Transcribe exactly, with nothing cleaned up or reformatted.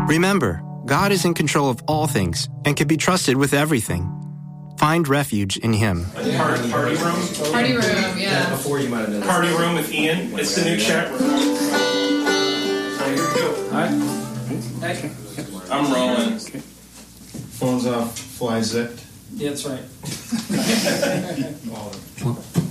Remember, God is in control of all things and can be trusted with everything. Find refuge in Him. Party, party room? Party room, yeah. Before you might have done this. Party room with Ian. It's the new chapter. All right, here we go. All right. I'm rolling. Phones off, fly zipped. Yeah, that's right.